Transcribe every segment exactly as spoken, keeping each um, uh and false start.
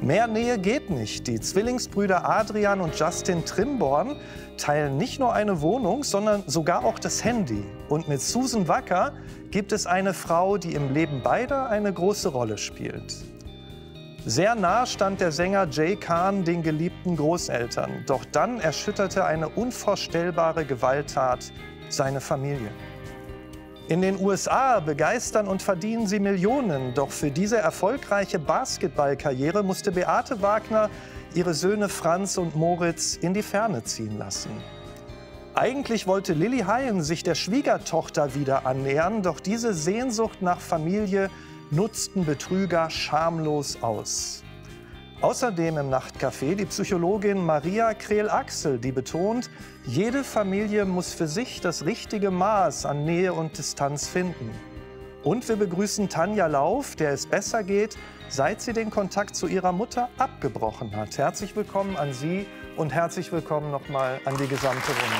Mehr Nähe geht nicht. Die Zwillingsbrüder Adrian und Justin Trimborn teilen nicht nur eine Wohnung, sondern sogar auch das Handy. Und mit Susan Wacker gibt es eine Frau, die im Leben beider eine große Rolle spielt. Sehr nah stand der Sänger Jay Khan den geliebten Großeltern. Doch dann erschütterte eine unvorstellbare Gewalttat seine Familie. In den U S A begeistern und verdienen sie Millionen. Doch für diese erfolgreiche Basketballkarriere musste Beate Wagner ihre Söhne Franz und Moritz in die Ferne ziehen lassen. Eigentlich wollte Lilly Hayen sich der Schwiegertochter wieder annähern, doch diese Sehnsucht nach Familie nutzten Betrüger schamlos aus. Außerdem im Nachtcafé die Psychologin Maria Krehl-Axel, die betont, jede Familie muss für sich das richtige Maß an Nähe und Distanz finden. Und wir begrüßen Tanja Lauf, der es besser geht, seit sie den Kontakt zu ihrer Mutter abgebrochen hat. Herzlich willkommen an Sie und herzlich willkommen nochmal an die gesamte Runde.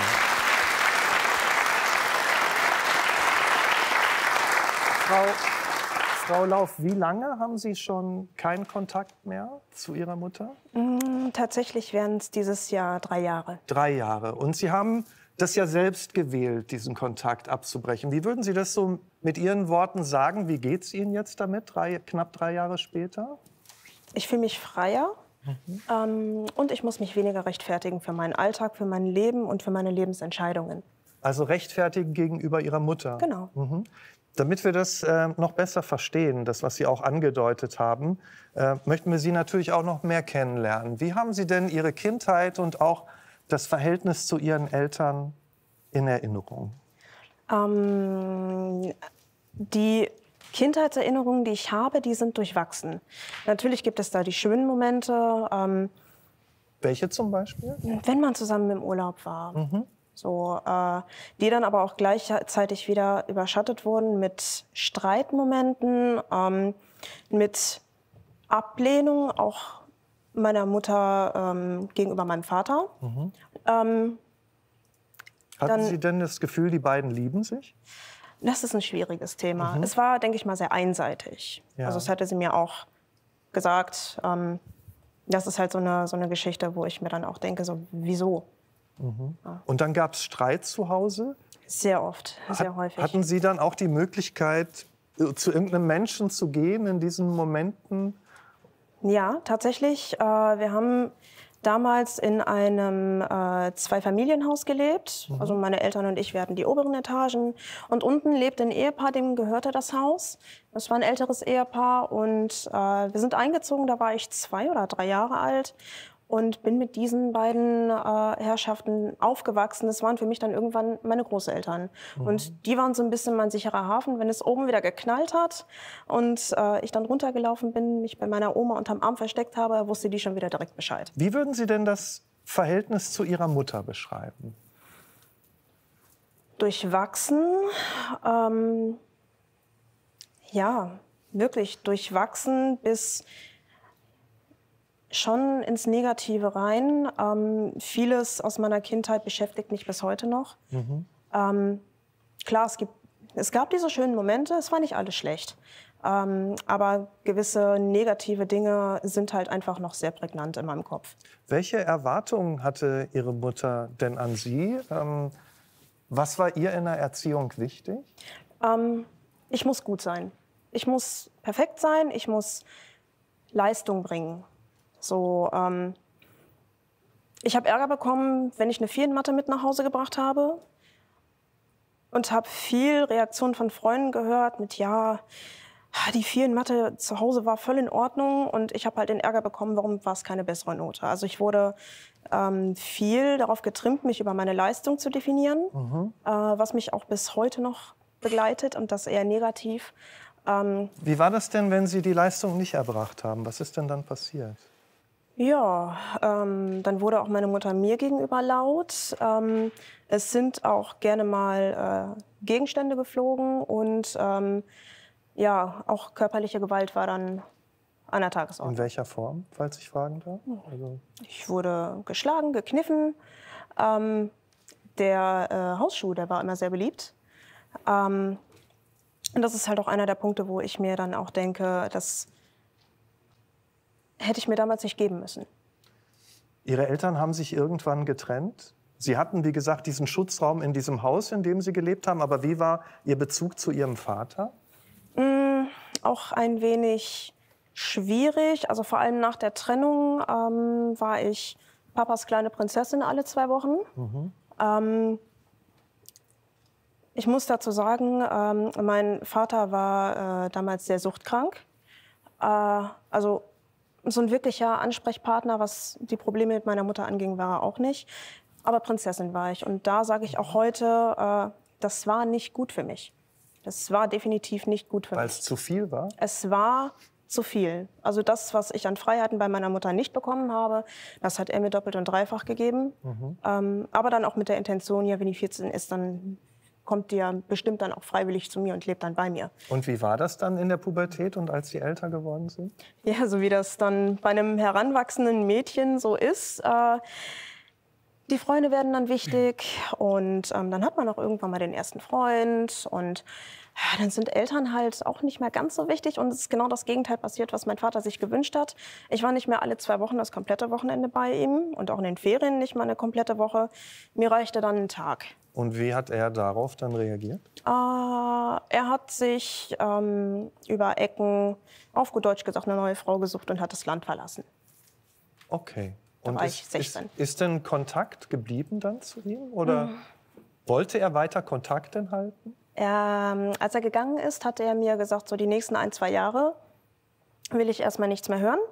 Frau Frau Lauf, wie lange haben Sie schon keinen Kontakt mehr zu Ihrer Mutter? Mm, tatsächlich wären es dieses Jahr drei Jahre. Drei Jahre. Und Sie haben das ja selbst gewählt, diesen Kontakt abzubrechen. Wie würden Sie das so mit Ihren Worten sagen? Wie geht es Ihnen jetzt damit, drei, knapp drei Jahre später? Ich fühle mich freier mhm. ähm, und ich muss mich weniger rechtfertigen für meinen Alltag, für mein Leben und für meine Lebensentscheidungen. Also rechtfertigen gegenüber Ihrer Mutter? Genau. Mhm. Damit wir das äh, noch besser verstehen, das, was Sie auch angedeutet haben, äh, möchten wir Sie natürlich auch noch mehr kennenlernen. Wie haben Sie denn Ihre Kindheit und auch das Verhältnis zu Ihren Eltern in Erinnerung? Ähm, die Kindheitserinnerungen, die ich habe, die sind durchwachsen. Natürlich gibt es da die schönen Momente. Ähm, Welche zum Beispiel? Wenn man zusammen im Urlaub war. Mhm. So, äh, die dann aber auch gleichzeitig wieder überschattet wurden mit Streitmomenten, ähm, mit Ablehnung auch meiner Mutter ähm, gegenüber meinem Vater. Mhm. Ähm, Hatten dann, Sie denn das Gefühl, die beiden lieben sich? Das ist ein schwieriges Thema. Mhm. Es war, denke ich mal, sehr einseitig. Ja. Also das hatte sie mir auch gesagt. Ähm, das ist halt so eine, so eine Geschichte, wo ich mir dann auch denke, so, wieso? Mhm. Ja. Und dann gab es Streit zu Hause? Sehr oft, sehr Hat, häufig. Hatten Sie dann auch die Möglichkeit, zu irgendeinem Menschen zu gehen in diesen Momenten? Ja, tatsächlich. Äh, wir haben damals in einem äh, Zweifamilienhaus gelebt. Mhm. Also meine Eltern und ich, wir hatten die oberen Etagen. Und unten lebte ein Ehepaar, dem gehörte das Haus. Das war ein älteres Ehepaar. Und äh, wir sind eingezogen, da war ich zwei oder drei Jahre alt. Und bin mit diesen beiden äh, Herrschaften aufgewachsen. Das waren für mich dann irgendwann meine Großeltern. Mhm. Und die waren so ein bisschen mein sicherer Hafen, wenn es oben wieder geknallt hat und äh, ich dann runtergelaufen bin, mich bei meiner Oma unterm Arm versteckt habe, wusste die schon wieder direkt Bescheid. Wie würden Sie denn das Verhältnis zu Ihrer Mutter beschreiben? Durchwachsen. Ähm, ja, wirklich durchwachsen bis schon ins Negative rein. Ähm, vieles aus meiner Kindheit beschäftigt mich bis heute noch. Mhm. Ähm, klar, es, gibt, es gab diese schönen Momente, es war nicht alles schlecht. Ähm, aber gewisse negative Dinge sind halt einfach noch sehr prägnant in meinem Kopf. Welche Erwartungen hatte Ihre Mutter denn an Sie? Ähm, was war ihr in der Erziehung wichtig? Ähm, ich muss gut sein. Ich muss perfekt sein, ich muss Leistung bringen. So, ähm, ich habe Ärger bekommen, wenn ich eine vier in Mathe mit nach Hause gebracht habe und habe viel Reaktionen von Freunden gehört mit, ja, die vier in Mathe zu Hause war voll in Ordnung und ich habe halt den Ärger bekommen, warum war es keine bessere Note. Also ich wurde ähm, viel darauf getrimmt, mich über meine Leistung zu definieren, mhm. äh, was mich auch bis heute noch begleitet und das eher negativ. Ähm, Wie war das denn, wenn Sie die Leistung nicht erbracht haben? Was ist denn dann passiert? Ja, ähm, dann wurde auch meine Mutter mir gegenüber laut. Ähm, es sind auch gerne mal äh, Gegenstände geflogen und ähm, ja, auch körperliche Gewalt war dann an der Tagesordnung. In welcher Form, falls ich fragen darf? Also ich wurde geschlagen, gekniffen. Ähm, der äh, Hausschuh, der war immer sehr beliebt. Ähm, und das ist halt auch einer der Punkte, wo ich mir dann auch denke, dass hätte ich mir damals nicht geben müssen. Ihre Eltern haben sich irgendwann getrennt. Sie hatten, wie gesagt, diesen Schutzraum in diesem Haus, in dem Sie gelebt haben. Aber wie war Ihr Bezug zu Ihrem Vater? Mm, auch ein wenig schwierig. Also vor allem nach der Trennung ähm, war ich Papas kleine Prinzessin alle zwei Wochen. Mhm. Ähm, ich muss dazu sagen, ähm, mein Vater war äh, damals sehr suchtkrank. Äh, also so ein wirklicher Ansprechpartner, was die Probleme mit meiner Mutter anging, war er auch nicht. Aber Prinzessin war ich. Und da sage ich auch heute, äh, das war nicht gut für mich. Das war definitiv nicht gut für mich. Weil es zu viel war? Es war zu viel. Also das, was ich an Freiheiten bei meiner Mutter nicht bekommen habe, das hat er mir doppelt und dreifach gegeben. Mhm. Ähm, aber dann auch mit der Intention, ja, wenn die vierzehn ist, dann kommt die ja bestimmt dann auch freiwillig zu mir und lebt dann bei mir. Und wie war das dann in der Pubertät und als Sie älter geworden sind? Ja, so wie das dann bei einem heranwachsenden Mädchen so ist. Äh, die Freunde werden dann wichtig und ähm, dann hat man auch irgendwann mal den ersten Freund und ja, dann sind Eltern halt auch nicht mehr ganz so wichtig und es ist genau das Gegenteil passiert, was mein Vater sich gewünscht hat. Ich war nicht mehr alle zwei Wochen das komplette Wochenende bei ihm und auch in den Ferien nicht mal eine komplette Woche. Mir reichte dann ein Tag. Und wie hat er darauf dann reagiert? Äh, er hat sich ähm, über Ecken, auf gut Deutsch gesagt, eine neue Frau gesucht und hat das Land verlassen. Okay. Da und war ist, ich sechzehn. Ist, ist denn Kontakt geblieben dann zu ihm? Oder mhm. wollte er weiter Kontakt denn halten? Ähm, als er gegangen ist, hat er mir gesagt, so die nächsten ein, zwei Jahre will ich erstmal nichts mehr hören.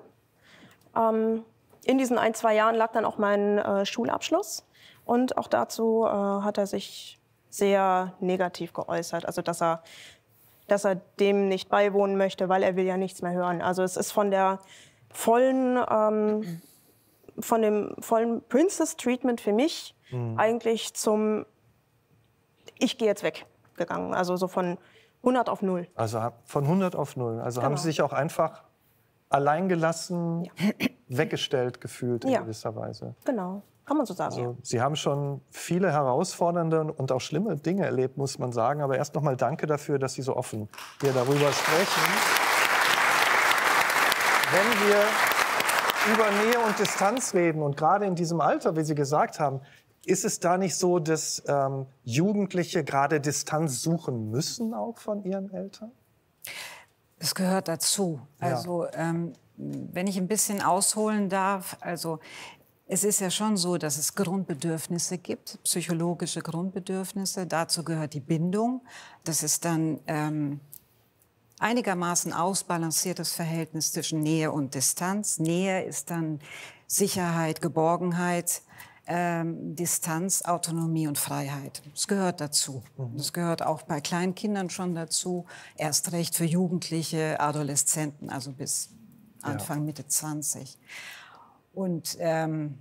Ähm, in diesen ein, zwei Jahren lag dann auch mein äh, Schulabschluss. Und auch dazu äh, hat er sich sehr negativ geäußert. Also, dass er, dass er dem nicht beiwohnen möchte, weil er will ja nichts mehr hören. Also, es ist von der vollen, ähm, von dem vollen Princess-Treatment für mich mhm. eigentlich zum Ich gehe jetzt weg gegangen. Also, so von hundert auf null. Also, von hundert auf null. Also, genau. haben Sie sich auch einfach alleingelassen, ja. weggestellt gefühlt in ja. gewisser Weise? Genau. Kann man so sagen. Also, ja. Sie haben schon viele herausfordernde und auch schlimme Dinge erlebt, muss man sagen. Aber erst noch mal danke dafür, dass Sie so offen hier darüber sprechen. Wenn wir über Nähe und Distanz reden und gerade in diesem Alter, wie Sie gesagt haben, ist es da nicht so, dass ähm, Jugendliche gerade Distanz suchen müssen, auch von ihren Eltern? Es gehört dazu. Ja. Also ähm, wenn ich ein bisschen ausholen darf, also es ist ja schon so, dass es Grundbedürfnisse gibt, psychologische Grundbedürfnisse. Dazu gehört die Bindung. Das ist dann ähm, einigermaßen ausbalanciertes Verhältnis zwischen Nähe und Distanz. Nähe ist dann Sicherheit, Geborgenheit, ähm, Distanz, Autonomie und Freiheit. Das gehört dazu. Mhm. Das gehört auch bei kleinen Kindern schon dazu. Erst recht für Jugendliche, Adoleszenten, also bis Anfang, ja. Mitte zwanzig. Und ähm,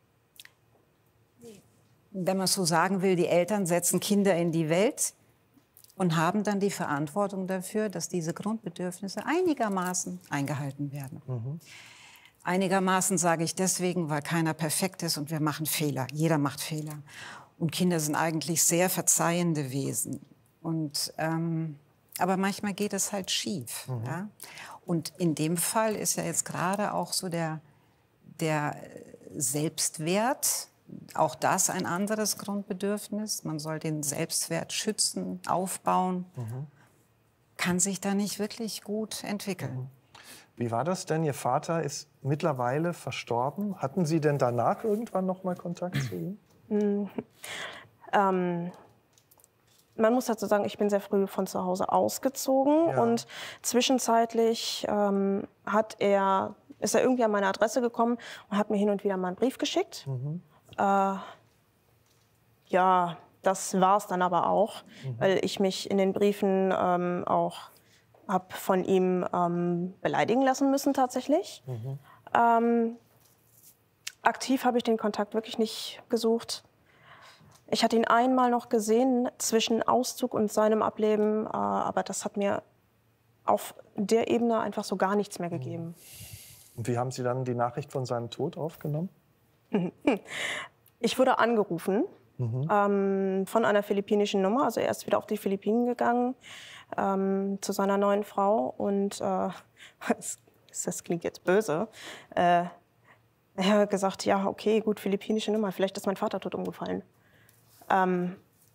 wenn man so sagen will, die Eltern setzen Kinder in die Welt und haben dann die Verantwortung dafür, dass diese Grundbedürfnisse einigermaßen eingehalten werden. Mhm. Einigermaßen sage ich deswegen, weil keiner perfekt ist und wir machen Fehler. Jeder macht Fehler. Und Kinder sind eigentlich sehr verzeihende Wesen. Und, ähm, aber manchmal geht es halt schief. Mhm. Ja? Und in dem Fall ist ja jetzt gerade auch so der Der Selbstwert, auch das ein anderes Grundbedürfnis. Man soll den Selbstwert schützen, aufbauen. Mhm. Kann sich da nicht wirklich gut entwickeln. Mhm. Wie war das denn? Ihr Vater ist mittlerweile verstorben. Hatten Sie denn danach irgendwann noch mal Kontakt zu ihm? Mhm. Ähm, man muss dazu sagen, ich bin sehr früh von zu Hause ausgezogen. Ja. Und zwischenzeitlich ähm, hat er... ist er irgendwie an meine Adresse gekommen und hat mir hin und wieder mal einen Brief geschickt. Mhm. Äh, ja, das war es dann aber auch, mhm. weil ich mich in den Briefen ähm, auch habe von ihm ähm, beleidigen lassen müssen tatsächlich. Mhm. Ähm, aktiv habe ich den Kontakt wirklich nicht gesucht. Ich hatte ihn einmal noch gesehen zwischen Auszug und seinem Ableben, äh, aber das hat mir auf der Ebene einfach so gar nichts mehr gegeben. Mhm. Und wie haben Sie dann die Nachricht von seinem Tod aufgenommen? Ich wurde angerufen mhm. ähm, von einer philippinischen Nummer. Also er ist wieder auf die Philippinen gegangen ähm, zu seiner neuen Frau. Und äh, es das klingt jetzt böse, äh, er hat gesagt, ja, okay, gut, philippinische Nummer, vielleicht ist mein Vater tot umgefallen. Ähm,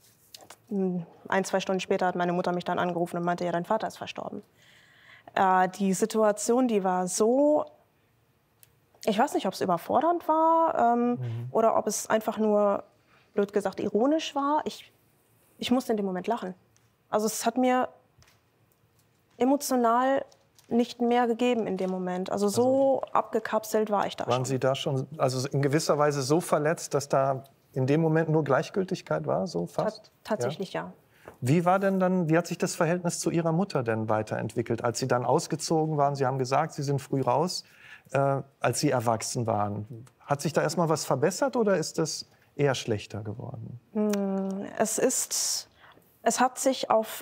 ein, zwei Stunden später hat meine Mutter mich dann angerufen und meinte, ja, dein Vater ist verstorben. Äh, die Situation, die war so, ich weiß nicht, ob es überfordernd war ähm, mhm. oder ob es einfach nur, blöd gesagt, ironisch war. Ich, ich musste in dem Moment lachen. Also es hat mir emotional nicht mehr gegeben in dem Moment. Also so also, abgekapselt war ich da waren schon. Waren Sie da schon, also in gewisser Weise so verletzt, dass da in dem Moment nur Gleichgültigkeit war, so fast? Ta tatsächlich ja. ja. Wie war denn dann, wie hat sich das Verhältnis zu Ihrer Mutter denn weiterentwickelt, als Sie dann ausgezogen waren? Sie haben gesagt, Sie sind früh raus, äh, als Sie erwachsen waren. Hat sich da erstmal was verbessert oder ist das eher schlechter geworden? Es ist, es hat sich auf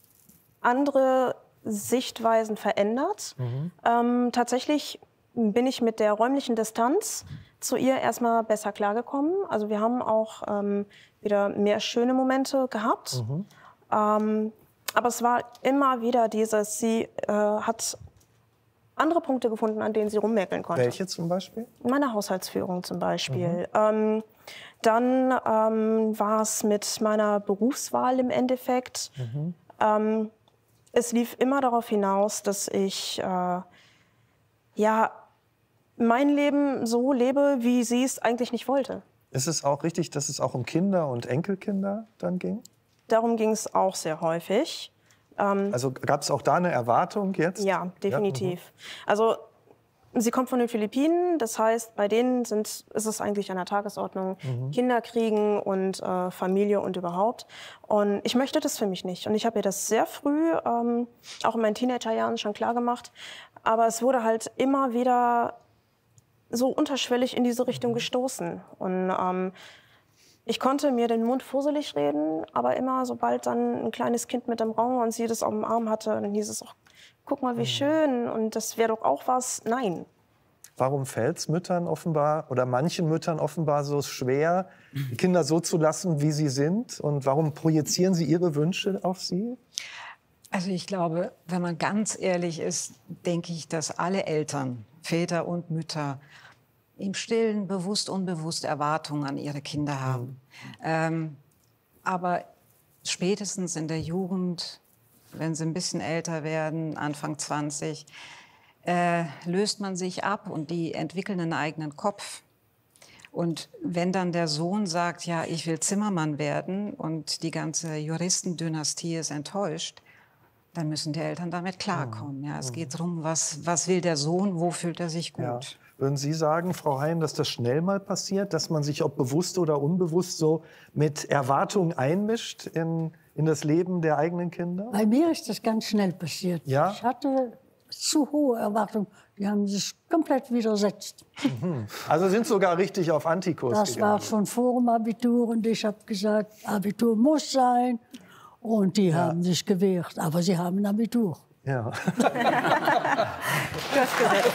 andere Sichtweisen verändert. Mhm. Ähm, tatsächlich bin ich mit der räumlichen Distanz zu ihr erstmal besser klargekommen. Also wir haben auch ähm, wieder mehr schöne Momente gehabt. Mhm. Ähm, aber es war immer wieder dieses, sie äh, hat andere Punkte gefunden, an denen sie rummäkeln konnte. Welche zum Beispiel? Meine Haushaltsführung zum Beispiel. Mhm. Ähm, dann ähm, war es mit meiner Berufswahl im Endeffekt. Mhm. Ähm, Es lief immer darauf hinaus, dass ich äh, ja, mein Leben so lebe, wie sie es eigentlich nicht wollte. Ist es auch richtig, dass es auch um Kinder und Enkelkinder dann ging? Darum ging es auch sehr häufig. Ähm, also gab es auch da eine Erwartung jetzt? Ja, definitiv. Ja, also sie kommt von den Philippinen, das heißt, bei denen sind, ist es eigentlich an der Tagesordnung, mhm. Kinder kriegen und äh, Familie und überhaupt. Und ich möchte das für mich nicht. Und ich habe ihr das sehr früh, ähm, auch in meinen Teenagerjahren schon klar gemacht. Aber es wurde halt immer wieder so unterschwellig in diese Richtung gestoßen. Und ähm, ich konnte mir den Mund fusselig reden, aber immer, sobald dann ein kleines Kind mit im Raum war und sie das auf dem Arm hatte, dann hieß es auch, guck mal, wie schön, und das wäre doch auch was. Nein. Warum fällt es Müttern offenbar oder manchen Müttern offenbar so schwer, die Kinder so zu lassen, wie sie sind? Und warum projizieren sie ihre Wünsche auf sie? Also ich glaube, wenn man ganz ehrlich ist, denke ich, dass alle Eltern, Väter und Mütter, im Stillen, bewusst, unbewusst Erwartungen an ihre Kinder haben. Mhm. Ähm, aber spätestens in der Jugend, wenn sie ein bisschen älter werden, Anfang zwanzig, äh, löst man sich ab und die entwickeln einen eigenen Kopf. Und wenn dann der Sohn sagt, ja, ich will Zimmermann werden und die ganze Juristendynastie ist enttäuscht, dann müssen die Eltern damit klarkommen. Ja, es geht darum, was, was will der Sohn, wo fühlt er sich gut. Ja. Würden Sie sagen, Frau Heim, dass das schnell mal passiert, dass man sich, ob bewusst oder unbewusst, so mit Erwartungen einmischt in, in das Leben der eigenen Kinder? Bei mir ist das ganz schnell passiert. Ja? Ich hatte zu hohe Erwartungen. Die haben sich komplett widersetzt. Mhm. Also sind sogar richtig auf Antikurs Das gegangen. war schon vor dem Abitur und ich habe gesagt, Abitur muss sein. Und die ja. haben sich gewehrt, aber sie haben ein Abitur. Ja. Du hast gesagt.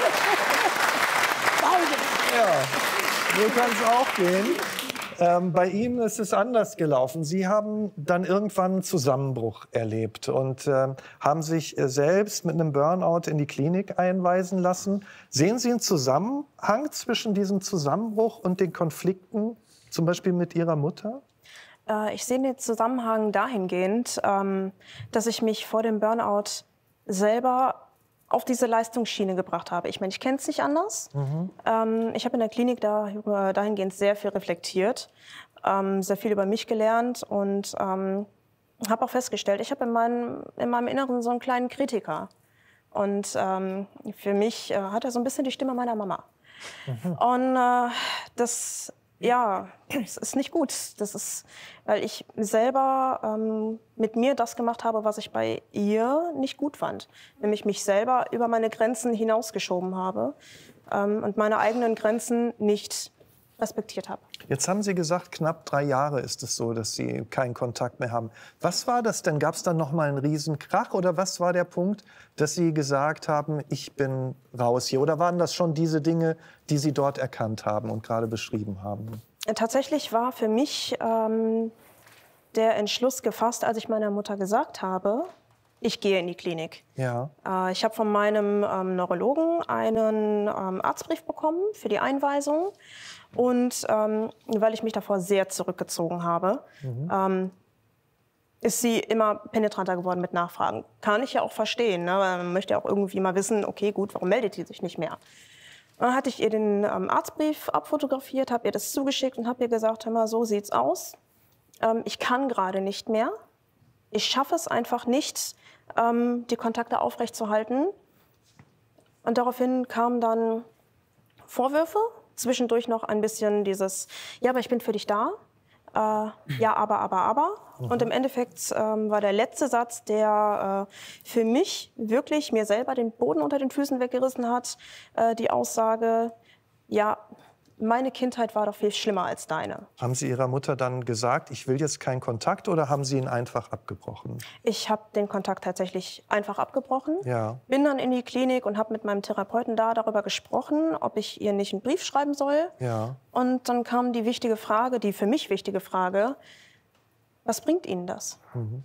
Ja, so kann es auch gehen. Ähm, bei Ihnen ist es anders gelaufen. Sie haben dann irgendwann einen Zusammenbruch erlebt und äh, haben sich äh, selbst mit einem Burnout in die Klinik einweisen lassen. Sehen Sie einen Zusammenhang zwischen diesem Zusammenbruch und den Konflikten, zum Beispiel mit Ihrer Mutter? Äh, ich sehe den Zusammenhang dahingehend, ähm, dass ich mich vor dem Burnout selber auf diese Leistungsschiene gebracht habe. Ich meine, ich kenne es nicht anders. Mhm. Ähm, ich habe in der Klinik da, dahingehend sehr viel reflektiert, ähm, sehr viel über mich gelernt und ähm, habe auch festgestellt, ich habe in meinem, in meinem Inneren so einen kleinen Kritiker. Und ähm, für mich äh, hat er so ein bisschen die Stimme meiner Mama. Mhm. Und äh, das, ja, das ist nicht gut. Das ist, weil ich selber ähm, mit mir das gemacht habe, was ich bei ihr nicht gut fand. Nämlich mich selber über meine Grenzen hinausgeschoben habe ähm, und meine eigenen Grenzen nicht respektiert habe. Jetzt haben Sie gesagt, knapp drei Jahre ist es so, dass Sie keinen Kontakt mehr haben. Was war das denn? Gab es dann noch mal einen Riesenkrach oder was war der Punkt, dass Sie gesagt haben, ich bin raus hier? Oder waren das schon diese Dinge, die Sie dort erkannt haben und gerade beschrieben haben? Tatsächlich war für mich ähm, der Entschluss gefasst, als ich meiner Mutter gesagt habe, ich gehe in die Klinik. Ja. Äh, ich habe von meinem ähm, Neurologen einen ähm, Arztbrief bekommen für die Einweisung. Und ähm, weil ich mich davor sehr zurückgezogen habe, mhm. ähm, ist sie immer penetranter geworden mit Nachfragen. Kann ich ja auch verstehen, ne? Weil man möchte ja auch irgendwie mal wissen, okay, gut, warum meldet sie sich nicht mehr? Dann hatte ich ihr den ähm, Arztbrief abfotografiert, habe ihr das zugeschickt und habe ihr gesagt, hör mal, so sieht's aus. Ähm, ich kann gerade nicht mehr. Ich schaffe es einfach nicht, ähm, die Kontakte aufrechtzuerhalten. Und daraufhin kamen dann Vorwürfe, zwischendurch noch ein bisschen dieses, ja, aber ich bin für dich da. Äh, ja, aber, aber, aber. Mhm. Und im Endeffekt ähm, war der letzte Satz, der äh, für mich wirklich mir selber den Boden unter den Füßen weggerissen hat, äh, die Aussage, ja, meine Kindheit war doch viel schlimmer als deine. Haben Sie Ihrer Mutter dann gesagt, ich will jetzt keinen Kontakt, oder haben Sie ihn einfach abgebrochen? Ich habe den Kontakt tatsächlich einfach abgebrochen. Ja. Bin dann in die Klinik und habe mit meinem Therapeuten da darüber gesprochen, ob ich ihr nicht einen Brief schreiben soll. Ja. Und dann kam die wichtige Frage, die für mich wichtige Frage, was bringt Ihnen das? Mhm.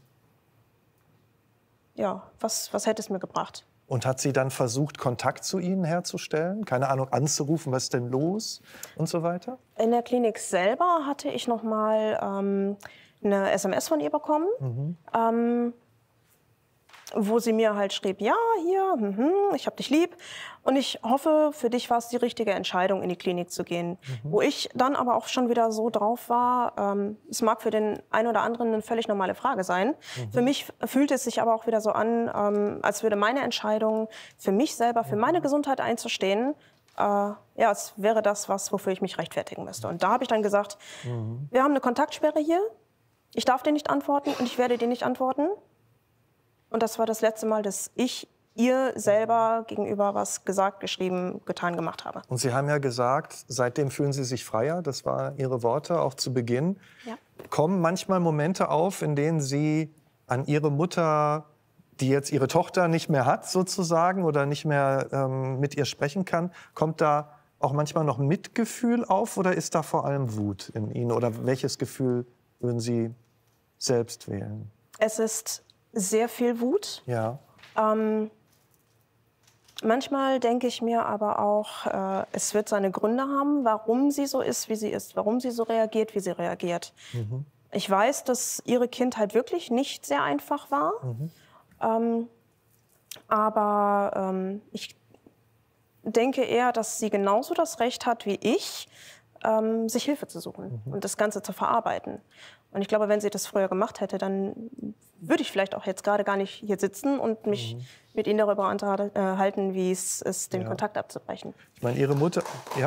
Ja, was, was hätte es mir gebracht? Und hat sie dann versucht, Kontakt zu Ihnen herzustellen? Keine Ahnung, anzurufen, was ist denn los und so weiter? In der Klinik selber hatte ich noch mal ähm, eine S M S von ihr bekommen, mhm. ähm, wo sie mir halt schrieb, ja, hier, mhm, ich hab dich lieb. Und ich hoffe, für dich war es die richtige Entscheidung, in die Klinik zu gehen. Mhm. Wo ich dann aber auch schon wieder so drauf war, ähm, es mag für den einen oder anderen eine völlig normale Frage sein. Mhm. Für mich fühlt es sich aber auch wieder so an, ähm, als würde meine Entscheidung für mich selber, für meine Gesundheit einzustehen, äh, ja, es wäre das, was, wofür ich mich rechtfertigen müsste. Und da habe ich dann gesagt, mhm. wir haben eine Kontaktsperre hier, ich darf dir nicht antworten und ich werde dir nicht antworten. Und das war das letzte Mal, dass ich ihr selber gegenüber was gesagt, geschrieben, getan, gemacht habe. Und Sie haben ja gesagt, seitdem fühlen Sie sich freier. Das waren Ihre Worte auch zu Beginn. Ja. Kommen manchmal Momente auf, in denen Sie an Ihre Mutter, die jetzt Ihre Tochter nicht mehr hat sozusagen oder nicht mehr ähm, mit ihr sprechen kann, kommt da auch manchmal noch Mitgefühl auf, oder ist da vor allem Wut in Ihnen? Oder welches Gefühl würden Sie selbst wählen? Es ist sehr viel Wut. Ja. Ähm, manchmal denke ich mir aber auch, äh, es wird seine Gründe haben, warum sie so ist, wie sie ist, warum sie so reagiert, wie sie reagiert. Mhm. Ich weiß, dass ihre Kindheit wirklich nicht sehr einfach war. Mhm. Ähm, aber ähm, ich denke eher, dass sie genauso das Recht hat wie ich, ähm, sich Hilfe zu suchen mhm. und das Ganze zu verarbeiten. Und ich glaube, wenn sie das früher gemacht hätte, dann würde ich vielleicht auch jetzt gerade gar nicht hier sitzen und mich mhm. mit Ihnen darüber unterhalten, wie es ist, den ja. Kontakt abzubrechen. Ich meine, Ihre Mutter, ja,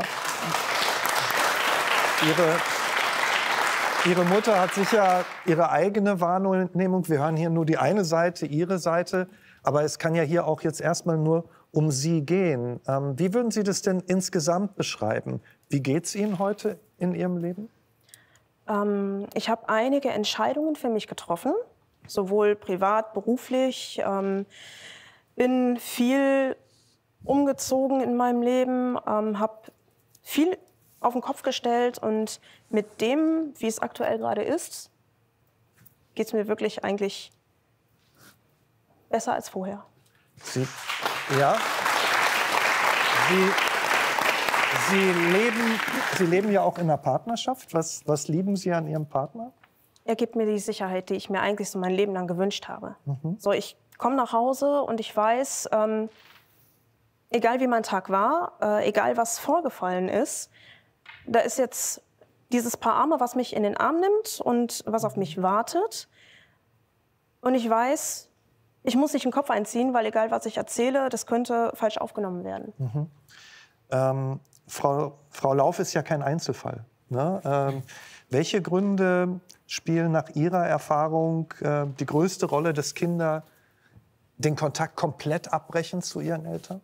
Ihre, Ihre Mutter hat sicher ihre eigene Wahrnehmung. Wir hören hier nur die eine Seite, Ihre Seite. Aber es kann ja hier auch jetzt erstmal nur um Sie gehen. Ähm, wie würden Sie das denn insgesamt beschreiben? Wie geht es Ihnen heute in Ihrem Leben? Ähm, ich habe einige Entscheidungen für mich getroffen, sowohl privat, beruflich. Ähm, bin viel umgezogen in meinem Leben, ähm, habe viel auf den Kopf gestellt, und mit dem, wie es aktuell gerade ist, geht es mir wirklich eigentlich besser als vorher. Sie, ja, Sie, Sie, leben, Sie leben ja auch in einer Partnerschaft. Was, was lieben Sie an Ihrem Partner? Er gibt mir die Sicherheit, die ich mir eigentlich so mein Leben lang gewünscht habe. Mhm. So, ich komme nach Hause und ich weiß, ähm, egal wie mein Tag war, äh, egal was vorgefallen ist, da ist jetzt dieses Paar Arme, was mich in den Arm nimmt und was auf mich wartet. Und ich weiß, ich muss nicht den Kopf einziehen, weil egal was ich erzähle, das könnte falsch aufgenommen werden. Mhm. Ähm, Frau, Frau Lauf ist ja kein Einzelfall. Ne? Ähm, welche Gründe spielen nach Ihrer Erfahrung äh, die größte Rolle, dass Kinder den Kontakt komplett abbrechen zu ihren Eltern?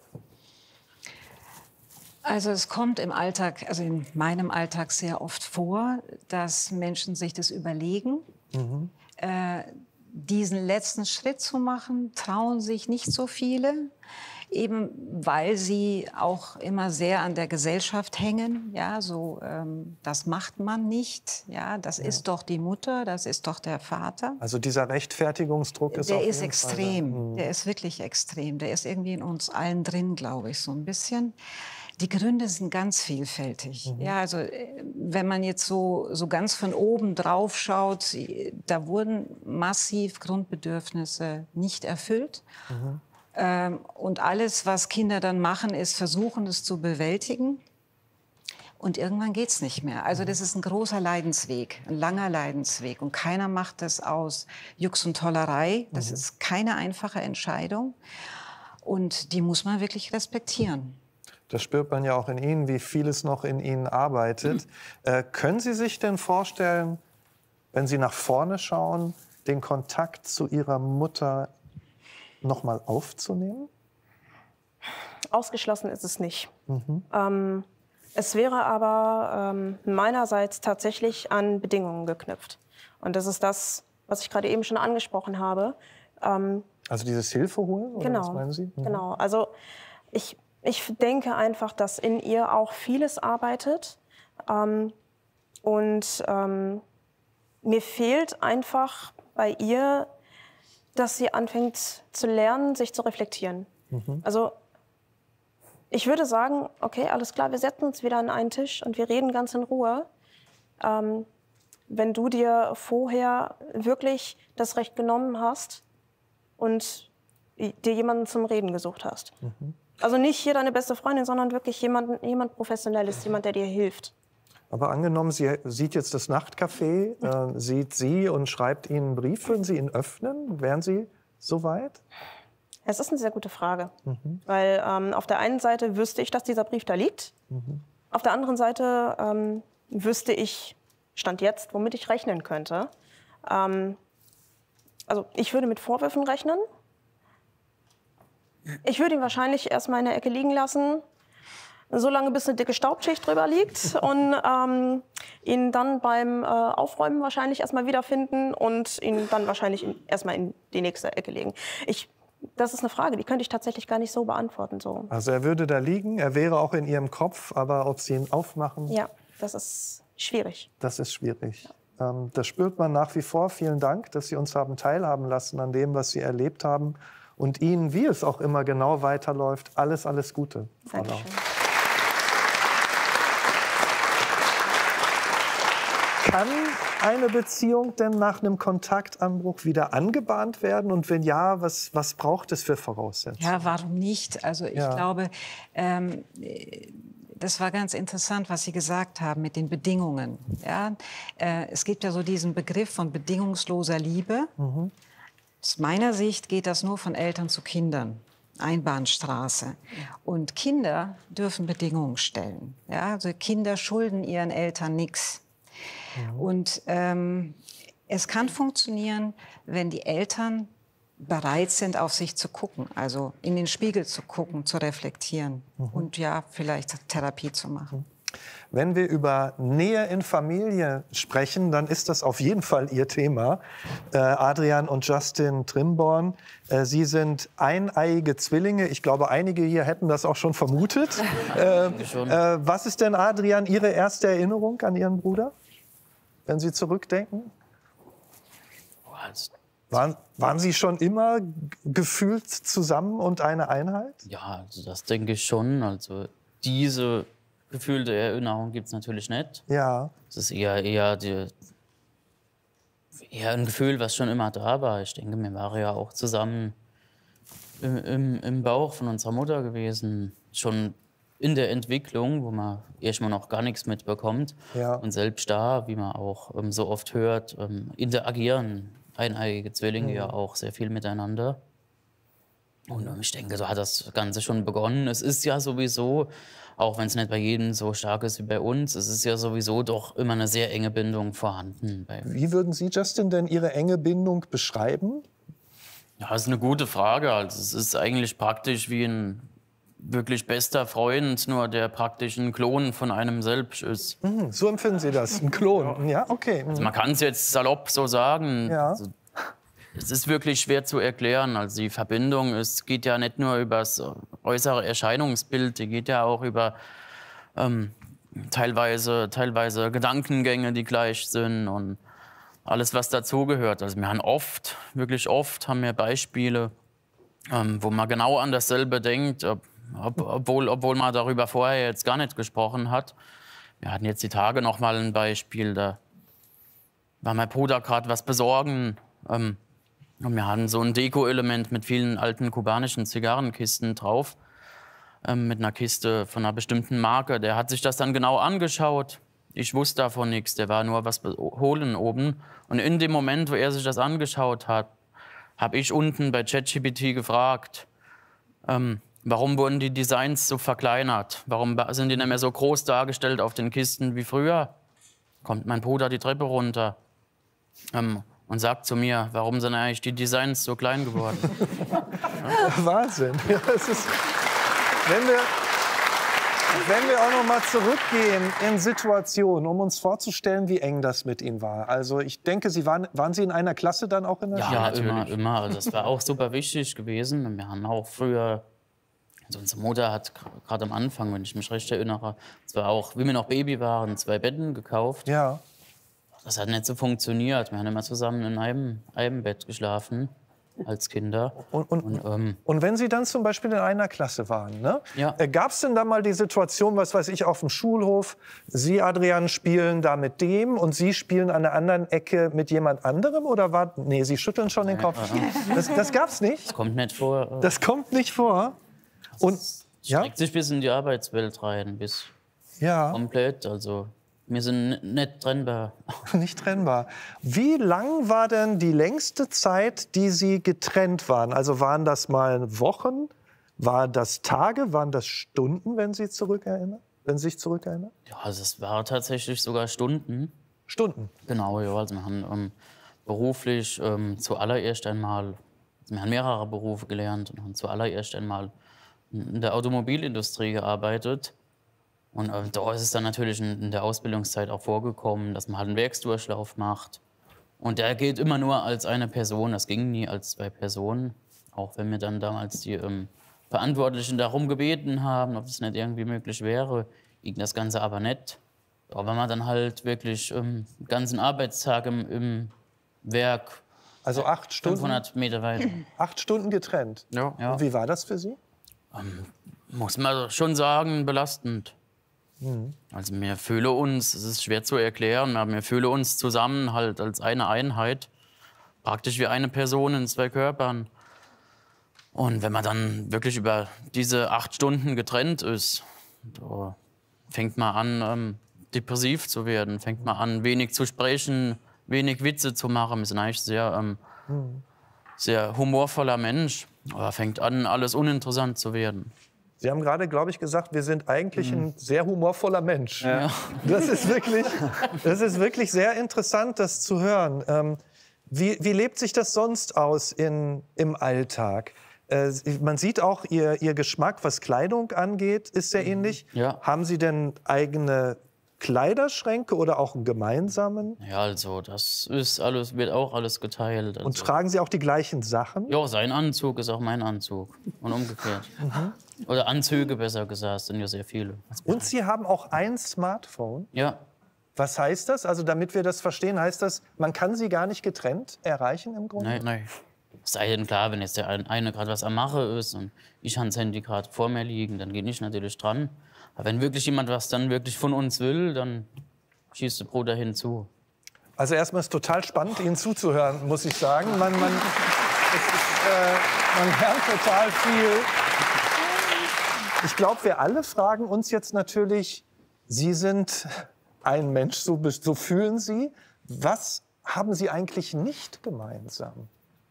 Also es kommt im Alltag, also in meinem Alltag sehr oft vor, dass Menschen sich das überlegen, mhm. äh, diesen letzten Schritt zu machen, trauen sich nicht so viele. Eben weil sie auch immer sehr an der Gesellschaft hängen, ja, so ähm, das macht man nicht, ja, das ja. ist doch die Mutter, das ist doch der Vater. Also dieser Rechtfertigungsdruck ist der auf ist jeden extrem, Fall da. Der ist wirklich extrem, der ist irgendwie in uns allen drin, glaube ich, so ein bisschen. Die Gründe sind ganz vielfältig. Mhm. Ja, also wenn man jetzt so, so ganz von oben drauf schaut, da wurden massiv Grundbedürfnisse nicht erfüllt. Mhm. Ähm, und alles, was Kinder dann machen, ist versuchen, es zu bewältigen. Und irgendwann geht es nicht mehr. Also das ist ein großer Leidensweg, ein langer Leidensweg. Und keiner macht das aus Jux und Tollerei. Das mhm. ist keine einfache Entscheidung. Und die muss man wirklich respektieren. Das spürt man ja auch in Ihnen, wie vieles noch in Ihnen arbeitet. Mhm. Äh, können Sie sich denn vorstellen, wenn Sie nach vorne schauen, den Kontakt zu Ihrer Mutter noch mal aufzunehmen? Ausgeschlossen ist es nicht. Mhm. Ähm, es wäre aber ähm, meinerseits tatsächlich an Bedingungen geknüpft. Und das ist das, was ich gerade eben schon angesprochen habe. Ähm, also dieses Hilfe holen, oder genau, was meinen Sie? Mhm. Genau. Also ich, ich denke einfach, dass in ihr auch vieles arbeitet. Ähm, und ähm, mir fehlt einfach bei ihr, dass sie anfängt zu lernen, sich zu reflektieren. Mhm. Also ich würde sagen, okay, alles klar, wir setzen uns wieder an einen Tisch und wir reden ganz in Ruhe. Ähm, wenn du dir vorher wirklich das Recht genommen hast und dir jemanden zum Reden gesucht hast. Mhm. Also nicht hier deine beste Freundin, sondern wirklich jemand, jemand Professionelles, jemand, der dir hilft. Aber angenommen, sie sieht jetzt das Nachtcafé, äh, sieht Sie und schreibt Ihnen einen Brief, würden Sie ihn öffnen? Wären Sie so weit? Es ist eine sehr gute Frage. Mhm. Weil ähm, auf der einen Seite wüsste ich, dass dieser Brief da liegt. Mhm. Auf der anderen Seite ähm, wüsste ich, Stand jetzt, womit ich rechnen könnte. Ähm, also ich würde mit Vorwürfen rechnen. Ich würde ihn wahrscheinlich erstmal in der Ecke liegen lassen, so lange, bis eine dicke Staubschicht drüber liegt und ähm, ihn dann beim äh, Aufräumen wahrscheinlich erstmal wiederfinden und ihn dann wahrscheinlich in, erstmal in die nächste Ecke legen. Ich, das ist eine Frage, die könnte ich tatsächlich gar nicht so beantworten. So. Also er würde da liegen, er wäre auch in Ihrem Kopf, aber ob Sie ihn aufmachen? Ja, das ist schwierig. Das ist schwierig. Ja. Ähm, das spürt man nach wie vor. Vielen Dank, dass Sie uns haben teilhaben lassen an dem, was Sie erlebt haben. Und Ihnen, wie es auch immer genau weiterläuft, alles, alles Gute. Dankeschön. Kann eine Beziehung denn nach einem Kontaktanbruch wieder angebahnt werden? Und wenn ja, was, was braucht es für Voraussetzungen? Ja, warum nicht? Also ich ja. glaube, ähm, das war ganz interessant, was Sie gesagt haben mit den Bedingungen. Ja? Äh, es gibt ja so diesen Begriff von bedingungsloser Liebe. Mhm. Aus meiner Sicht geht das nur von Eltern zu Kindern. Einbahnstraße. Und Kinder dürfen Bedingungen stellen. Ja? Also Kinder schulden ihren Eltern nichts. Mhm. Und ähm, es kann funktionieren, wenn die Eltern bereit sind, auf sich zu gucken, also in den Spiegel zu gucken, zu reflektieren mhm. und ja, vielleicht Therapie zu machen. Wenn wir über Nähe in Familie sprechen, dann ist das auf jeden Fall Ihr Thema. Äh, Adrian und Justin Trimborn, äh, Sie sind eineiige Zwillinge. Ich glaube, einige hier hätten das auch schon vermutet. äh, äh, was ist denn, Adrian, Ihre erste Erinnerung an Ihren Bruder, wenn Sie zurückdenken? Waren, waren Sie schon immer gefühlt zusammen und eine Einheit? Ja, also das denke ich schon. Also diese gefühlte Erinnerung gibt es natürlich nicht. Ja. Es ist eher, eher, die, eher ein Gefühl, was schon immer da war. Ich denke, wir waren ja auch zusammen im, im, im Bauch von unserer Mutter gewesen. Schon in der Entwicklung, wo man erstmal noch gar nichts mitbekommt. Ja. Und selbst da, wie man auch ähm, so oft hört, ähm, interagieren eineige Zwillinge mhm. ja auch sehr viel miteinander. Und ich denke, so hat das Ganze schon begonnen. Es ist ja sowieso, auch wenn es nicht bei jedem so stark ist wie bei uns, es ist ja sowieso doch immer eine sehr enge Bindung vorhanden. Wie würden Sie, Justin, denn Ihre enge Bindung beschreiben? Ja, das ist eine gute Frage. Also es ist eigentlich praktisch wie ein wirklich bester Freund, nur der praktisch ein Klon von einem selbst ist. Mhm, so empfinden Sie das, ein Klon? Ja, okay. Mhm. Also man kann es jetzt salopp so sagen. Ja. Also Es ist wirklich schwer zu erklären. Also die Verbindung, es geht ja nicht nur über das äußere Erscheinungsbild, die geht ja auch über ähm, teilweise, teilweise Gedankengänge, die gleich sind und alles, was dazugehört. Also wir haben oft, wirklich oft, haben wir Beispiele, ähm, wo man genau an dasselbe denkt, ob, ob, obwohl, obwohl man darüber vorher jetzt gar nicht gesprochen hat. Wir hatten jetzt die Tage noch mal ein Beispiel, da war mein Bruder gerade was besorgen. Ähm, und wir hatten so ein Deko-Element mit vielen alten kubanischen Zigarrenkisten drauf. Ähm, mit einer Kiste von einer bestimmten Marke. Der hat sich das dann genau angeschaut. Ich wusste davon nichts. Der war nur was holen oben. Und in dem Moment, wo er sich das angeschaut hat, habe ich unten bei ChatGPT gefragt, ähm, warum wurden die Designs so verkleinert? Warum sind die nicht mehr so groß dargestellt auf den Kisten wie früher? Kommt mein Bruder die Treppe runter ähm, und sagt zu mir, warum sind eigentlich die Designs so klein geworden? Wahnsinn. Ja, es ist, wenn wir, wenn wir auch noch mal zurückgehen in Situationen, um uns vorzustellen, wie eng das mit Ihnen war. Also ich denke, Sie waren, waren Sie in einer Klasse dann auch in der Schule? Ja, immer, immer. Also das war auch super wichtig gewesen. Und wir haben auch früher, also unsere Mutter hat gerade am Anfang, wenn ich mich recht erinnere, zwar auch, wie wir noch Baby waren, zwei Betten gekauft. Ja. Das hat nicht so funktioniert. Wir haben immer zusammen in einem, einem Bett geschlafen als Kinder. Und, und, und, ähm, und wenn Sie dann zum Beispiel in einer Klasse waren, ne? Ja. äh, gab es denn da mal die Situation, was weiß ich, auf dem Schulhof, Sie, Adrian, spielen da mit dem und Sie spielen an der anderen Ecke mit jemand anderem? Oder war, nee, Sie schütteln schon den Kopf. Das, das gab's nicht? das kommt nicht vor. Das kommt nicht vor. Und, ja? Streckt sich bis in die Arbeitswelt rein, bis Ja. komplett. Also wir sind nicht trennbar. Nicht trennbar. Wie lang war denn die längste Zeit, die Sie getrennt waren? Also waren das mal Wochen? Waren das Tage? Waren das Stunden, wenn Sie zurückerinnern? Wenn Sie sich zurückerinnern? Ja, also es war tatsächlich sogar Stunden. Stunden. Genau, ja. Also wir haben ähm, beruflich ähm, zuallererst einmal, also wir haben mehrere Berufe gelernt und haben zuallererst einmal in der Automobilindustrie gearbeitet. Und äh, da ist es dann natürlich in, in der Ausbildungszeit auch vorgekommen, dass man halt einen Werksdurchlauf macht. Und der geht immer nur als eine Person, das ging nie als zwei Personen. Auch wenn wir dann damals die ähm, Verantwortlichen darum gebeten haben, ob das nicht irgendwie möglich wäre, ging das Ganze aber nicht. Aber wenn man dann halt wirklich ähm, den ganzen Arbeitstag im, im Werk, Also acht Stunden, fünfhundert Meter weit, acht Stunden getrennt. ja. Und wie war das für Sie? muss man schon sagen, belastend. Also wir fühlen uns, es ist schwer zu erklären, aber wir fühlen uns zusammen halt als eine Einheit, praktisch wie eine Person in zwei Körpern. Und wenn man dann wirklich über diese acht Stunden getrennt ist, da fängt man an, ähm, depressiv zu werden, fängt man an, wenig zu sprechen, wenig Witze zu machen. Wir sind eigentlich sehr, ähm, sehr humorvoller Mensch, aber fängt an, alles uninteressant zu werden. Sie haben gerade, glaube ich, gesagt, wir sind eigentlich Mhm. ein sehr humorvoller Mensch. Ja. Das ist wirklich, das ist wirklich sehr interessant, das zu hören. Ähm, wie, wie lebt sich das sonst aus in, im Alltag? Äh, man sieht auch, ihr, ihr Geschmack, was Kleidung angeht, ist sehr ähnlich. Ja. Haben Sie denn eigene Kleiderschränke oder auch einen gemeinsamen? Ja, also das ist alles, wird auch alles geteilt. Also. Und tragen Sie auch die gleichen Sachen? Ja, sein Anzug ist auch mein Anzug und umgekehrt. Oder Anzüge, besser gesagt, sind ja sehr viele. Und Sie haben auch ein Smartphone. Ja, Was heißt das? Also damit wir das verstehen, heißt das, man kann Sie gar nicht getrennt erreichen im Grunde? nein, nein. Es sei denn, klar, wenn jetzt der eine gerade was am Machen ist und ich habe das Handy gerade vor mir liegen, dann gehe ich natürlich dran. Aber wenn wirklich jemand was dann wirklich von uns will, dann schießt der Bruder hinzu. Also erstmal ist es total spannend, Ihnen zuzuhören, muss ich sagen. Man, man, es ist, äh, man lernt total viel. Ich glaube, wir alle fragen uns jetzt natürlich, Sie sind ein Mensch, so, so fühlen Sie. Was haben Sie eigentlich nicht gemeinsam?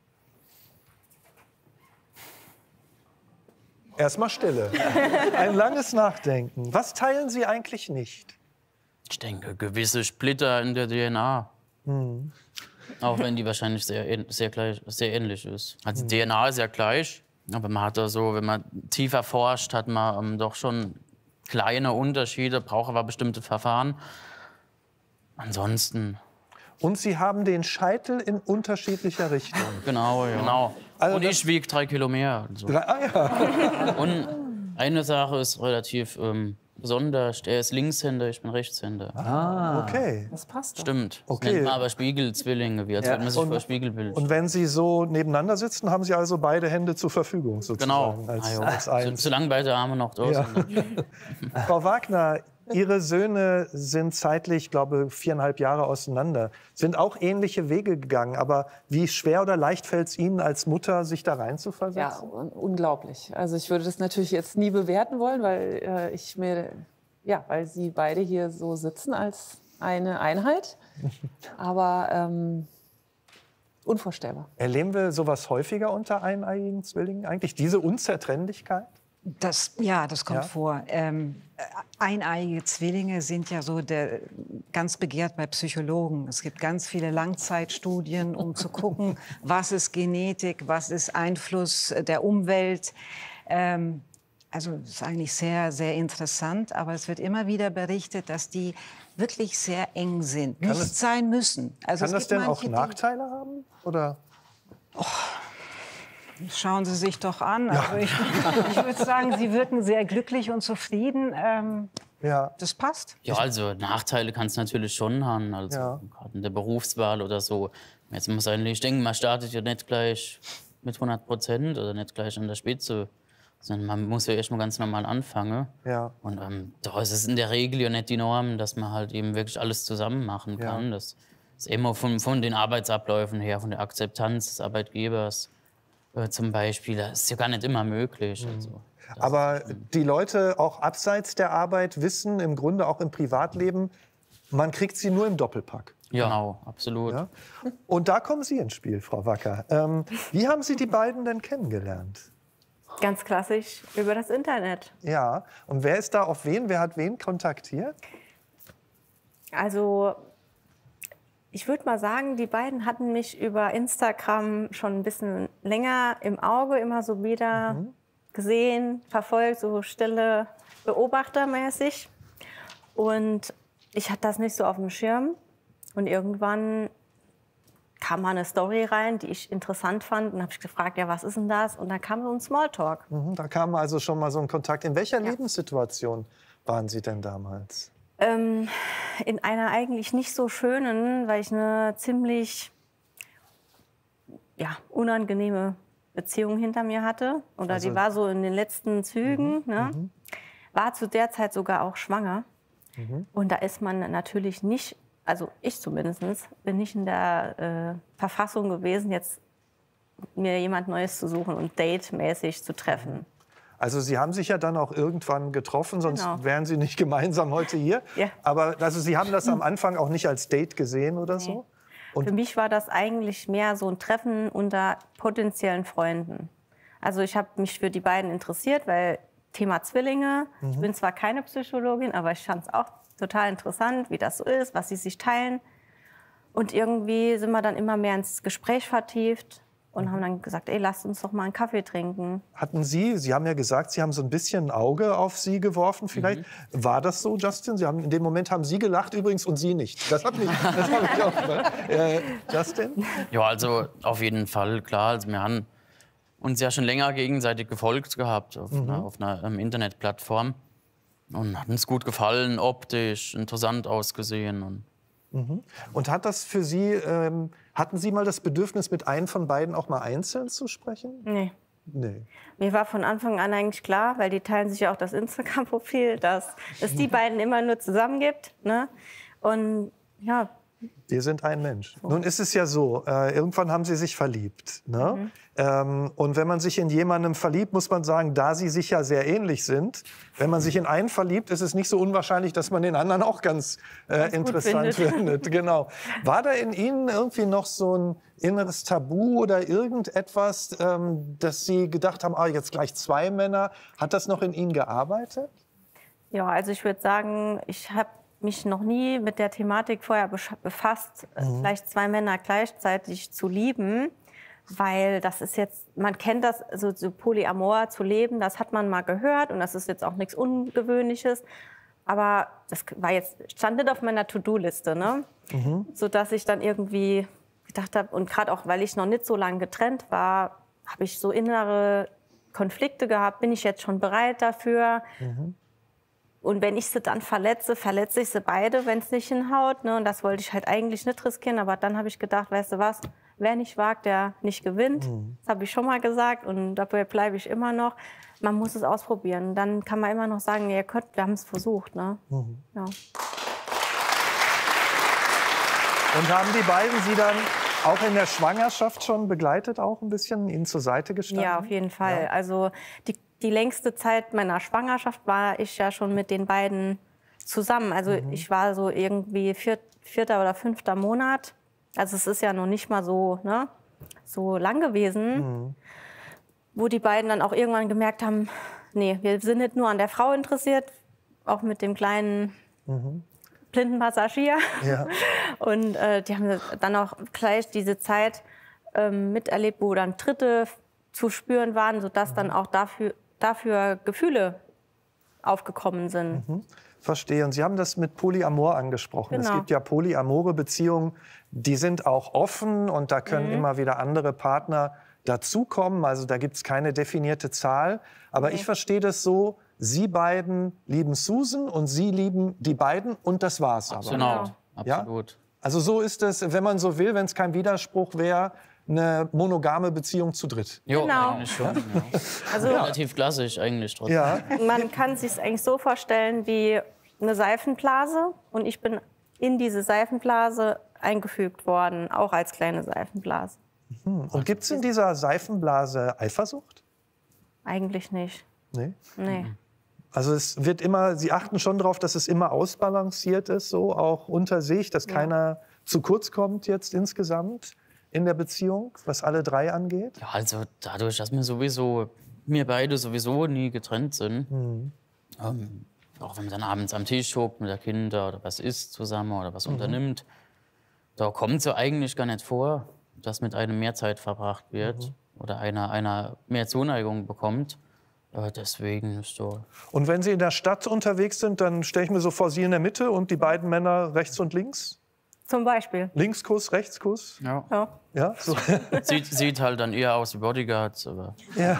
Erstmal Stille. Ein langes Nachdenken. Was teilen Sie eigentlich nicht? Ich denke, gewisse Splitter in der D N A. Mhm. Auch wenn die wahrscheinlich sehr, ähn- sehr, gleich, sehr ähnlich ist. Also die D N A ist ja gleich, aber man hat da so, wenn man tiefer forscht, hat man ähm, doch schon kleine Unterschiede, braucht aber bestimmte Verfahren. Ansonsten Und Sie haben den Scheitel in unterschiedlicher Richtung. Genau, ja. Genau. Also und ich wiege drei Kilo mehr. Also. Drei, ah, ja. Und eine Sache ist relativ ähm, besonders. Er ist Linkshänder, ich bin Rechtshänder. Ah, okay. Das passt doch. Stimmt. Das Okay. nennt man aber Spiegelzwillinge, wie als Ja. würde man sich Und- vor Spiegelbild. Und wenn Sie so nebeneinander sitzen, haben Sie also beide Hände zur Verfügung sozusagen. Genau. Als, Ah, ja. als so, eins. solange beide Arme noch da Ja. sind. Frau Wagner, Ihre Söhne sind zeitlich, glaube ich, viereinhalb Jahre auseinander, sind auch ähnliche Wege gegangen. Aber wie schwer oder leicht fällt es Ihnen als Mutter, sich da Ja, reinzuversetzen? un unglaublich. Also ich würde das natürlich jetzt nie bewerten wollen, weil äh, ich mir, ja, weil sie beide hier so sitzen als eine Einheit. Aber ähm, unvorstellbar. Erleben wir sowas häufiger unter eineiigen Zwillingen eigentlich? Diese Unzertrennlichkeit? Das, ja, das kommt Ja? vor. Ähm, äh, eineiige Zwillinge sind ja so der, ganz begehrt bei Psychologen. Es gibt ganz viele Langzeitstudien, um zu gucken, was ist Genetik, was ist Einfluss der Umwelt. Ähm, also das ist eigentlich sehr, sehr interessant. Aber es wird immer wieder berichtet, dass die wirklich sehr eng sind, nicht es- sein müssen. Also Kann es das gibt denn auch manche, die- Nachteile haben? Oder? Schauen Sie sich doch an. Also ich, ich würde sagen, Sie wirken sehr glücklich und zufrieden. Ähm, Ja. das passt. Ja, also Nachteile kann es natürlich schon haben. Also Ja. gerade in der Berufswahl oder so. Jetzt muss eigentlich, ich denke, man startet ja nicht gleich mit hundert Prozent oder nicht gleich an der Spitze, sondern man muss ja erst mal ganz normal anfangen. Ja. Und ähm, da ist es in der Regel ja nicht die Norm, dass man halt eben wirklich alles zusammen machen Ja. kann. Das ist immer von, von den Arbeitsabläufen her, von der Akzeptanz des Arbeitgebers äh, zum Beispiel, das ist ja gar nicht immer möglich. Mhm. Also, das Aber die Leute auch abseits der Arbeit wissen, im Grunde auch im Privatleben, man kriegt sie nur im Doppelpack. ja, genau, absolut. Ja? Und da kommen Sie ins Spiel, Frau Wacker. Ähm, wie haben Sie die beiden denn kennengelernt? Ganz klassisch über das Internet. Ja, und wer ist da auf wen? Wer hat wen kontaktiert? Also ich würde mal sagen, die beiden hatten mich über Instagram schon ein bisschen länger im Auge, immer so wieder gesehen, verfolgt, so stille Beobachtermäßig. Und ich hatte das nicht so auf dem Schirm. Und irgendwann kam mal eine Story rein, die ich interessant fand. Und habe ich gefragt, ja, was ist denn das? Und dann kam so ein Smalltalk. Mhm, da kam also schon mal so ein Kontakt. In welcher Lebenssituation waren Sie denn damals? Ähm, in einer eigentlich nicht so schönen, weil ich eine ziemlich ja, unangenehme Beziehung hinter mir hatte. Oder Also- die war so in den letzten Zügen. Ne? War zu der Zeit sogar auch schwanger. Und da ist man natürlich nicht, also ich zumindest, bin nicht in der äh, Verfassung gewesen, jetzt mir jemand Neues zu suchen und datemäßig zu treffen. Also Sie haben sich ja dann auch irgendwann getroffen, sonst Genau. wären Sie nicht gemeinsam heute hier. Ja. Aber also Sie haben das am Anfang auch nicht als Date gesehen oder so? Und- Für mich war das eigentlich mehr so ein Treffen unter potenziellen Freunden. Also ich habe mich für die beiden interessiert, weil Thema Zwillinge, ich bin zwar keine Psychologin, aber ich fand es auch total interessant, wie das so ist, was sie sich teilen. Und irgendwie sind wir dann immer mehr ins Gespräch vertieft und haben dann gesagt, ey, lasst uns doch mal einen Kaffee trinken. Hatten Sie, Sie haben ja gesagt, Sie haben so ein bisschen ein Auge auf Sie geworfen vielleicht. War das so, Justin? Sie haben, in dem Moment haben Sie gelacht übrigens und Sie nicht. Das hat mich, das hat mich auch gefallen. Äh, Justin? Ja, also auf jeden Fall, klar. Also wir haben uns ja schon länger gegenseitig gefolgt gehabt auf einer, auf einer ähm, Internetplattform. Und hat uns gut gefallen, optisch, interessant ausgesehen. Und Und hat das für Sie, ähm, hatten Sie mal das Bedürfnis, mit einem von beiden auch mal einzeln zu sprechen? Nee. Nee. Mir war von Anfang an eigentlich klar, weil die teilen sich ja auch das Instagram-Profil, dass es die beiden immer nur zusammen gibt. Ne? Und ja, Wir sind ein Mensch. Nun ist es ja so, äh, irgendwann haben Sie sich verliebt. Ne? Ähm, und wenn man sich in jemandem verliebt, muss man sagen, da Sie sich ja sehr ähnlich sind, wenn man sich in einen verliebt, ist es nicht so unwahrscheinlich, dass man den anderen auch ganz, äh, gut interessant findet. findet. Genau. War da in Ihnen irgendwie noch so ein inneres Tabu oder irgendetwas, ähm, dass Sie gedacht haben, ah, jetzt gleich zwei Männer? Hat das noch in Ihnen gearbeitet? ja, also ich würde sagen, ich habe mich noch nie mit der Thematik vorher besch- befasst, äh, vielleicht zwei Männer gleichzeitig zu lieben, weil das ist jetzt, man kennt das, also so Polyamor zu leben, das hat man mal gehört und das ist jetzt auch nichts Ungewöhnliches. Aber das war jetzt, stand nicht auf meiner To-Do-Liste, ne? Mhm. Sodass ich dann irgendwie gedacht habe, und gerade auch, weil ich noch nicht so lange getrennt war, habe ich so innere Konflikte gehabt. Bin ich jetzt schon bereit dafür? Mhm. Und wenn ich sie dann verletze, verletze ich sie beide, wenn es nicht hinhaut. Ne? Und das wollte ich halt eigentlich nicht riskieren. Aber dann habe ich gedacht, weißt du was, wer nicht wagt, der nicht gewinnt. Mhm. Das habe ich schon mal gesagt und dabei bleibe ich immer noch. Man muss es ausprobieren. Dann kann man immer noch sagen, ihr könnt, wir haben es versucht. Ne? Mhm. Ja. Und haben die beiden Sie dann auch in der Schwangerschaft schon begleitet, auch ein bisschen, Ihnen zur Seite gestanden? Ja, auf jeden Fall. Ja. Also die, die längste Zeit meiner Schwangerschaft war ich ja schon mit den beiden zusammen. Also mhm. ich war so irgendwie vier, vierter oder fünfter Monat. Also es ist ja noch nicht mal so, ne, so lang gewesen, mhm. wo die beiden dann auch irgendwann gemerkt haben, nee, wir sind nicht nur an der Frau interessiert, auch mit dem kleinen mhm. blinden Passagier. Ja. Und äh, die haben dann auch gleich diese Zeit ähm, miterlebt, wo dann Tritte zu spüren waren, sodass mhm. dann auch dafür, dafür Gefühle aufgekommen sind. Mhm. Verstehe. Und Sie haben das mit Polyamor angesprochen. Genau. Es gibt ja polyamore Beziehungen, die sind auch offen und da können mhm. immer wieder andere Partner dazukommen. Also da gibt es keine definierte Zahl. Aber okay. ich verstehe das so, Sie beiden lieben Susan und Sie lieben die beiden und das war's aber. Genau, ja? absolut. Also so ist es, wenn man so will, wenn es kein Widerspruch wäre, eine monogame Beziehung zu dritt. Jo, genau. eigentlich schon. Ja. Also, relativ klassisch eigentlich trotzdem. Ja. Man kann sich es eigentlich so vorstellen wie eine Seifenblase und ich bin in diese Seifenblase eingefügt worden, auch als kleine Seifenblase. Mhm. Und gibt es in dieser Seifenblase Eifersucht? Eigentlich nicht. Nee? Nee. Mhm. Also es wird immer, Sie achten schon darauf, dass es immer ausbalanciert ist, so auch unter sich, dass ja. keiner zu kurz kommt jetzt insgesamt in der Beziehung, was alle drei angeht? Ja, also dadurch, dass wir sowieso, wir beide sowieso nie getrennt sind, mhm. ähm, auch wenn man dann abends am Tisch hockt mit der Kinder oder was isst zusammen oder was mhm. unternimmt, da kommt es ja eigentlich gar nicht vor, dass mit einem mehr Zeit verbracht wird mhm. oder einer, einer mehr Zuneigung bekommt. Äh, deswegen ist so. Und wenn Sie in der Stadt unterwegs sind, dann stelle ich mir so vor, Sie in der Mitte und die beiden Männer rechts und links? Zum Beispiel. Linkskuss, Rechtskuss? Ja. Ja. Ja, so. sieht, sieht halt dann eher aus wie Bodyguards. Aber ja.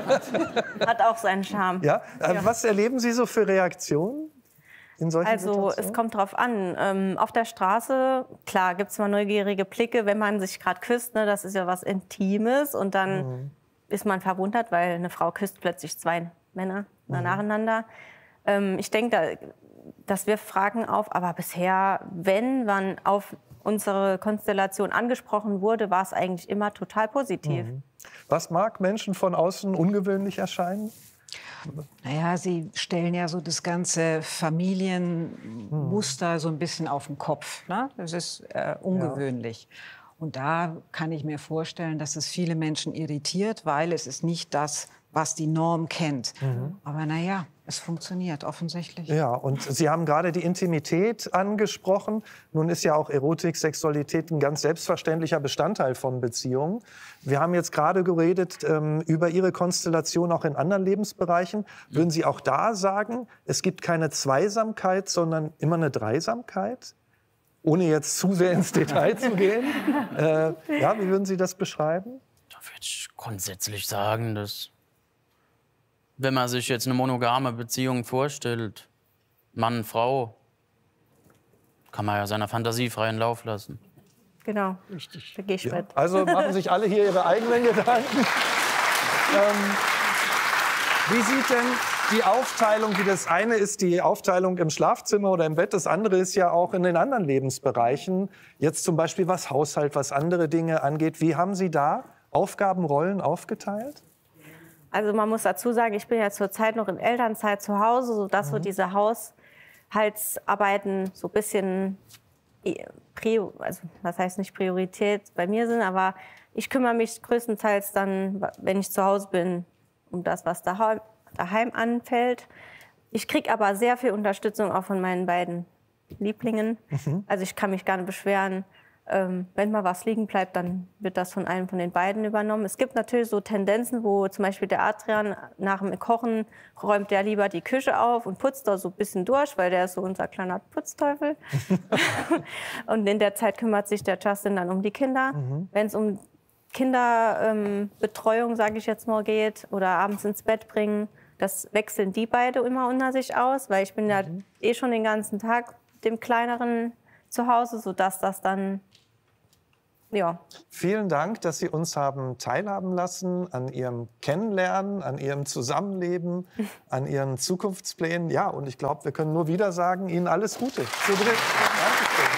Hat auch seinen Charme. Ja? Ja. Was erleben Sie so für Reaktionen in solchen Also Situationen? es kommt drauf an. Ähm, auf der Straße, klar, gibt es mal neugierige Blicke, wenn man sich gerade küsst. Ne, das ist ja was Intimes. Und dann mhm. ist man verwundert, weil eine Frau küsst plötzlich zwei Männer mhm. nacheinander. Ähm, ich denke, da, das wirft Fragen auf. Aber bisher, wenn man auf unsere Konstellation angesprochen wurde, war es eigentlich immer total positiv. Mhm. Was mag Menschen von außen ungewöhnlich erscheinen? Naja, sie stellen ja so das ganze Familienmuster so ein bisschen auf den Kopf. Ne? Das ist äh, ungewöhnlich. Ja. Und da kann ich mir vorstellen, dass es viele Menschen irritiert, weil es ist nicht das, was die Norm kennt. Mhm. Aber naja, es funktioniert offensichtlich. Ja, und Sie haben gerade die Intimität angesprochen. Nun ist ja auch Erotik, Sexualität ein ganz selbstverständlicher Bestandteil von Beziehungen. Wir haben jetzt gerade geredet ähm, über Ihre Konstellation auch in anderen Lebensbereichen. Würden Sie auch da sagen, es gibt keine Zweisamkeit, sondern immer eine Dreisamkeit? Ohne jetzt zu sehr ins Detail zu gehen. Äh, ja, wie würden Sie das beschreiben? Da würde ich grundsätzlich sagen, dass, wenn man sich jetzt eine monogame Beziehung vorstellt, Mann, Frau, kann man ja seiner Fantasie freien Lauf lassen. Genau, richtig. Da gehe ich ja. mit. Also machen sich alle hier ihre eigenen Gedanken. ähm, wie sieht denn die Aufteilung, wie das eine ist die Aufteilung im Schlafzimmer oder im Bett, das andere ist ja auch in den anderen Lebensbereichen, jetzt zum Beispiel was Haushalt, was andere Dinge angeht. Wie haben Sie da Aufgabenrollen aufgeteilt? Also man muss dazu sagen, ich bin ja zurzeit noch in Elternzeit zu Hause, sodass mhm. so diese Haushaltsarbeiten so ein bisschen, also was heißt nicht Priorität bei mir sind, aber ich kümmere mich größtenteils dann, wenn ich zu Hause bin, um das, was daheim, daheim anfällt. Ich kriege aber sehr viel Unterstützung auch von meinen beiden Lieblingen. Mhm. Also ich kann mich gar nicht beschweren. Ähm, wenn mal was liegen bleibt, dann wird das von einem von den beiden übernommen. Es gibt natürlich so Tendenzen, wo zum Beispiel der Adrian nach dem Kochen räumt der lieber die Küche auf und putzt da so ein bisschen durch, weil der ist so unser kleiner Putzteufel. Und in der Zeit kümmert sich der Justin dann um die Kinder. Mhm. Wenn es um Kinderbetreuung, ähm, sage ich jetzt mal, geht oder abends ins Bett bringen, das wechseln die beide immer unter sich aus, weil ich bin ja mhm. eh schon den ganzen Tag dem Kleineren zu Hause, sodass das dann, ja. Vielen Dank, dass Sie uns haben teilhaben lassen an Ihrem Kennenlernen, an Ihrem Zusammenleben, an Ihren Zukunftsplänen. Ja, und ich glaube, wir können nur wieder sagen, Ihnen alles Gute. Zu dritt. Dankeschön.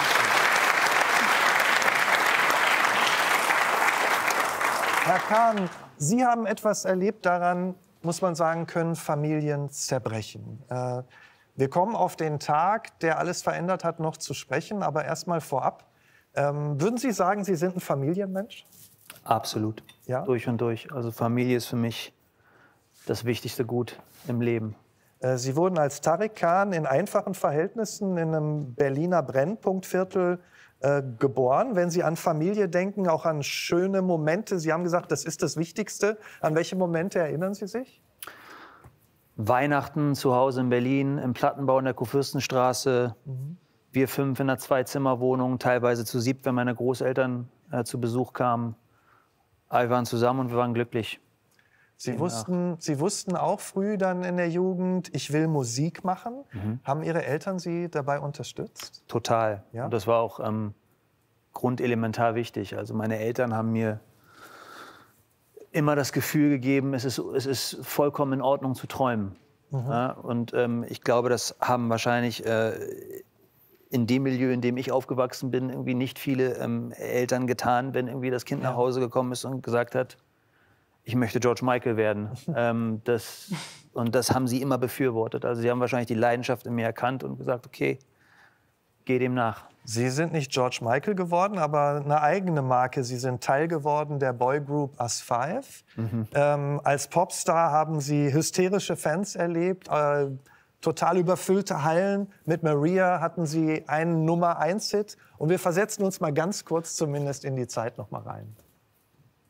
Herr Kahn, Sie haben etwas erlebt, daran, muss man sagen, können Familien zerbrechen. Äh, wir kommen auf den Tag, der alles verändert hat, noch zu sprechen, aber erst mal vorab. Ähm, würden Sie sagen, Sie sind ein Familienmensch? Absolut, ja? Durch und durch. Also Familie ist für mich das wichtigste Gut im Leben. Äh, Sie wurden als Tariq Khan in einfachen Verhältnissen in einem Berliner Brennpunktviertel äh, geboren. Wenn Sie an Familie denken, auch an schöne Momente, Sie haben gesagt, das ist das Wichtigste. An welche Momente erinnern Sie sich? Weihnachten zu Hause in Berlin, im Plattenbau in der Kurfürstenstraße. Mhm. Wir fünf in einer Zwei-Zimmer-Wohnung, teilweise zu siebt, wenn meine Großeltern äh, zu Besuch kamen. Wir waren zusammen und wir waren glücklich. Sie wussten, Sie wussten auch früh dann in der Jugend, ich will Musik machen. Mhm. Haben Ihre Eltern Sie dabei unterstützt? Total. Ja? Und das war auch ähm, grundelementar wichtig. Also meine Eltern haben mir immer das Gefühl gegeben, es ist, es ist vollkommen in Ordnung zu träumen. Mhm. Ja? Und ähm, ich glaube, das haben wahrscheinlich äh, in dem Milieu, in dem ich aufgewachsen bin, irgendwie nicht viele ähm, Eltern getan, wenn irgendwie das Kind ja. nach Hause gekommen ist und gesagt hat, ich möchte George Michael werden. ähm, das, und das haben sie immer befürwortet. Also sie haben wahrscheinlich die Leidenschaft in mir erkannt und gesagt, okay, geh dem nach. Sie sind nicht George Michael geworden, aber eine eigene Marke. Sie sind Teil geworden der Boygroup Us Five. Mhm. Ähm, als Popstar haben Sie hysterische Fans erlebt, äh, total überfüllte Hallen. Mit Maria hatten Sie einen Nummer eins Hit. Und wir versetzen uns mal ganz kurz zumindest in die Zeit noch mal rein.